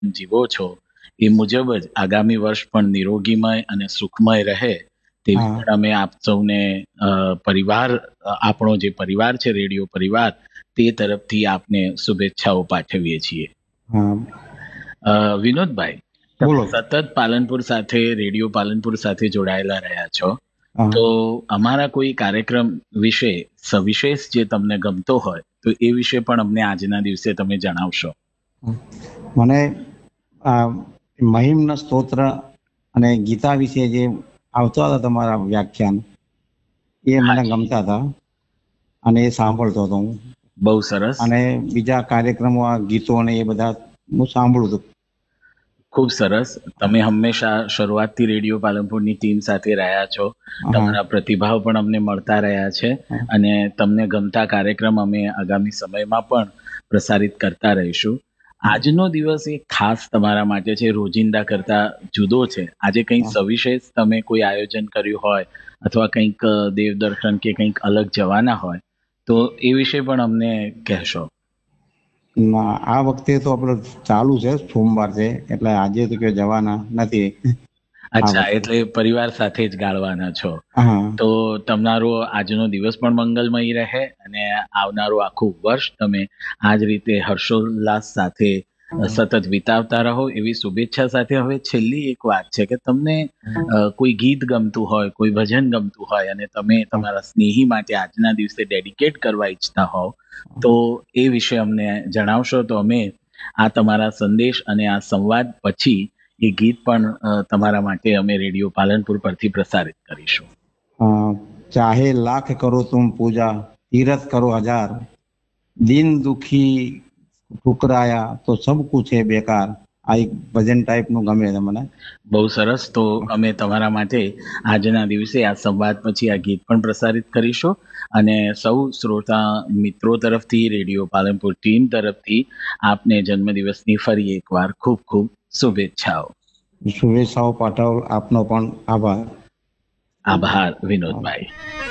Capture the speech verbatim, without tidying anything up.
જીવો છો એ મુજબ જ આગામી વર્ષ પણ નિરોગીમય અને સુખમય રહે તેવી હા પણ અમે આપ સૌને અ, પરિવાર અ, આપણો જે પરિવાર છે રેડિયો પરિવાર તે તરફથી આપને શુભેચ્છાઓ પાઠવીએ છીએ. હા અ, વિનોદભાઈ, તમે બોલો. સતત પાલનપુર સાથે રેડિયો પાલનપુર સાથે જોડાયેલા રહ્યા છો, હા તો અમારા કોઈ કાર્યક્રમ વિશે સવિશેષ જે તમને ગમતો હોય તો એ વિશે પણ અમને આજના દિવસે તમે જણાવશો. મને આ મહિમ્ન સ્તોત્ર અને ગીતા વિશે જે આવતા હતા તમારા વ્યાખ્યાન એ મને હાજી, ગમતા હતા અને એ સાંભળતો હતો હું. બહુ સરસ. અને બીજા કાર્યક્રમો આ ગીતો અને એ બધા હું સાંભળું છું. ખૂબ સરસ. તમે હંમેશા શરૂઆતથી રેડિયો પાલનપુરની ટીમ સાથે રહ્યા છો. હા તમારા પ્રતિભાવ પણ અમને મળતા રહ્યા છે હા અને તમને ગમતા કાર્યક્રમ અમે આગામી સમયમાં પણ પ્રસારિત કરતા રહીશું. આજનો દિવસ એક ખાસ તમારા માટે છે, રોજિંદા કરતા જુદો છે. આજે કંઈ હા. સવિશેષ તમે કોઈ આયોજન કર્યું હોય અથવા કંઈક અ, દેવદર્શન કે કંઈક અલગ જવાના હોય તો એ વિશે પણ અમને કહેશો. ના, આ વખતે તો આપણે ચાલુ છે, સોમવાર છે, એટલે આજે તો કે જવાના નથી આ અચ્છા, વખતે. એટલે પરિવાર સાથે જ ગાળવાના છો. હા તો તમારો આજનો દિવસ પણ મંગલમય રહે અને આવનારું આખું વર્ષ તમે આ જ રીતે હર્ષોલ્લાસ સાથે અ, સતત વિતાવતા રહો એવી શુભેચ્છા સાથે હવે છેલ્લી એક વાત છે કે તમને અ, કોઈ ગીત ગમતું હોય, કોઈ ભજન ગમતું હોય અને તમે હા. તમારા સ્નેહી માટે આજના દિવસે ડેડિકેટ કરવા ઈચ્છતા હોવ તો એ વિશે અમને જણાવશો તો અમે આ તમારા સંદેશ અને આ સંવાદ પછી એ ગીત પણ અ, તમારા માટે અમે રેડિયો પાલનપુર પરથી પ્રસારિત કરીશું. અ, ચાહે લાખ કરો તુમ પૂજા, तीरथ करो हजार, दिन दुखी ठुकराया तो सब कुछ है बेकार. આ એક ભજન ટાઈપનું ગમે છે મને. બહુ સરસ. તો અમે તમારા માટે આજના દિવસે આ સંવાદ પછી આ ગીત પણ પ્રસારિત કરીશું અને સૌ શ્રોતા મિત્રો તરફથી રેડિયો પાલનપુર ટીમ તરફથી આપને જન્મદિવસની ફરી એકવાર ખૂબ ખૂબ શુભેચ્છાઓ. શુભેચ્છાઓ પાઠવ. આપનો પણ આભાર. આભાર વિનોદભાઈ.